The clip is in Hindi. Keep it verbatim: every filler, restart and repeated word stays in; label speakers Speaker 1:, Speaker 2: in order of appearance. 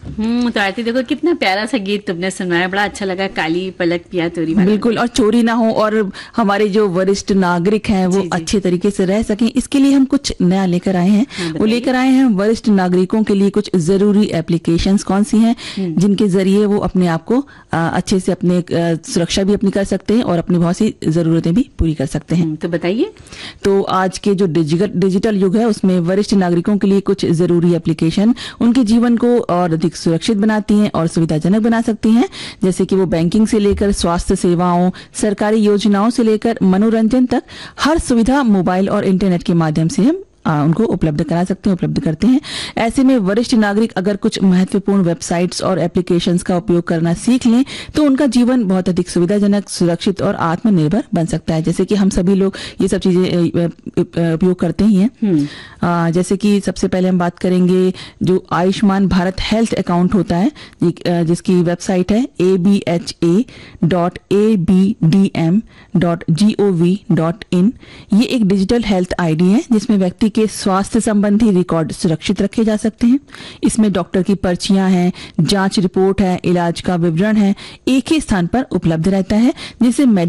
Speaker 1: हम्म तो आरती देखो कितना प्यारा सा गीत तुमने सुनाया, बड़ा अच्छा लगा, काली पलक पिया तोरी वाला।
Speaker 2: बिल्कुल, और चोरी ना हो और हमारे जो वरिष्ठ नागरिक हैं वो
Speaker 1: जी, जी।
Speaker 2: अच्छे तरीके से रह सकें, इसके लिए हम कुछ नया लेकर आए हैं।
Speaker 1: हाँ,
Speaker 2: वो
Speaker 1: बताइए।
Speaker 2: लेकर आए हैं वरिष्ठ नागरिकों के लिए कुछ जरूरी एप्लीकेशंस कौन सी हैं जिनके जरिए वो अपने आप को अ, अच्छे से अपने अ, सुरक्षा भी अपनी कर सकते हैं और अपनी बहुत सी जरूरतें भी पूरी कर सकते हैं।
Speaker 1: हम्म, तो बताइए।
Speaker 2: तो आज के जो डिजिटल डिजिटल युग है उसमें वरिष्ठ नागरिकों के लिए कुछ जरूरी एप्लीकेशन उनके जीवन को और अधिक सुरक्षित बनाती हैं और सुविधाजनक बना सकती हैं, जैसे कि वो बैंकिंग से लेकर स्वास्थ्य सेवाओं, सरकारी योजनाओं से लेकर मनोरंजन तक हर सुविधा मोबाइल और इंटरनेट के माध्यम से हम आ, उनको उपलब्ध करा सकते हैं, उपलब्ध करते हैं। ऐसे में वरिष्ठ नागरिक अगर कुछ महत्वपूर्ण वेबसाइट्स और एप्लीकेशंस का उपयोग करना सीख लें तो उनका जीवन बहुत अधिक सुविधाजनक, सुरक्षित और आत्मनिर्भर बन सकता है। जैसे कि हम सभी लोग ये सब चीजें उपयोग करते ही हैं। आ, जैसे कि सबसे पहले हम बात करेंगे जो आयुष्मान भारत हेल्थ अकाउंट होता है, जिसकी वेबसाइट है A B H A dot A B D M dot G O V dot in. ये एक डिजिटल हेल्थ आईडी है जिसमें व्यक्ति के स्वास्थ्य संबंधी रिकॉर्ड सुरक्षित रखे जा सकते हैं। इसमें डॉक्टर की पर्चियां हैं, जांच रिपोर्ट है, इलाज का विवरण है, एक ही स्थान पर उपलब्ध रहता है, जिससे